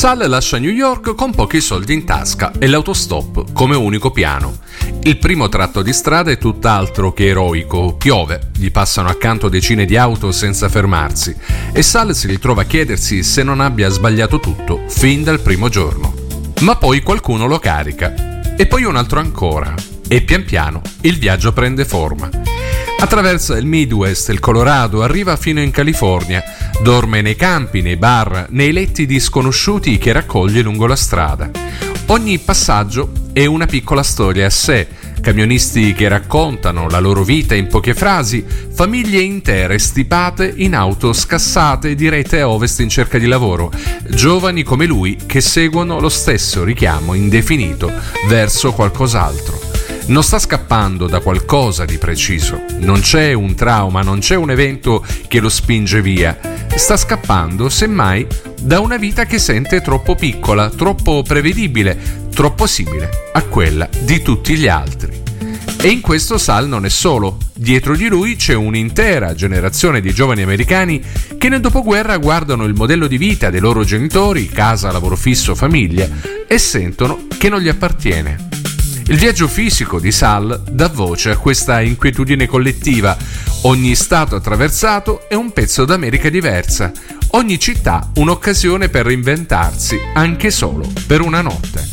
Sal lascia New York con pochi soldi in tasca e l'autostop come unico piano. Il primo tratto di strada è tutt'altro che eroico, piove, gli passano accanto decine di auto senza fermarsi e Sal si ritrova a chiedersi se non abbia sbagliato tutto fin dal primo giorno. Ma poi qualcuno lo carica e poi un altro ancora e pian piano il viaggio prende forma. Attraversa il Midwest, il Colorado, arriva fino in California, dorme nei campi, nei bar, nei letti di sconosciuti che raccoglie lungo la strada. Ogni passaggio è una piccola storia a sé, camionisti che raccontano la loro vita in poche frasi, famiglie intere stipate in auto scassate dirette a ovest in cerca di lavoro, giovani come lui che seguono lo stesso richiamo indefinito verso qualcos'altro. Non sta scappando da qualcosa di preciso, non c'è un trauma, non c'è un evento che lo spinge via. Sta scappando, semmai, da una vita che sente troppo piccola, troppo prevedibile, troppo simile a quella di tutti gli altri. E in questo Sal non è solo. Dietro di lui c'è un'intera generazione di giovani americani che nel dopoguerra guardano il modello di vita dei loro genitori, casa, lavoro fisso, famiglia, e sentono che non gli appartiene. Il viaggio fisico di Sal dà voce a questa inquietudine collettiva. Ogni stato attraversato è un pezzo d'America diversa, ogni città un'occasione per reinventarsi, anche solo per una notte.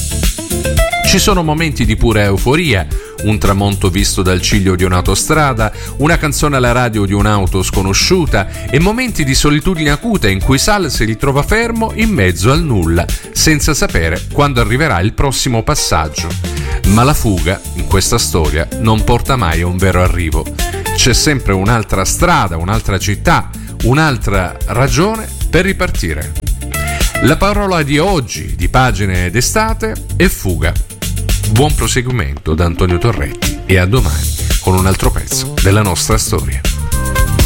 Ci sono momenti di pura euforia, un tramonto visto dal ciglio di un'autostrada, una canzone alla radio di un'auto sconosciuta e momenti di solitudine acuta in cui Sal si ritrova fermo in mezzo al nulla, senza sapere quando arriverà il prossimo passaggio. Ma la fuga, in questa storia, non porta mai a un vero arrivo. C'è sempre un'altra strada, un'altra città, un'altra ragione per ripartire. La parola di oggi, di Pagine d'estate, è fuga. Buon proseguimento da Antonio Torretti e a domani con un altro pezzo della nostra storia.